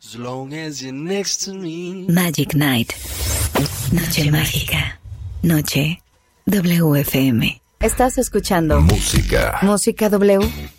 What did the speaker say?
as long as you're next to me. Magic Night. Noche mágica. Noche WFM. Estás escuchando Música W.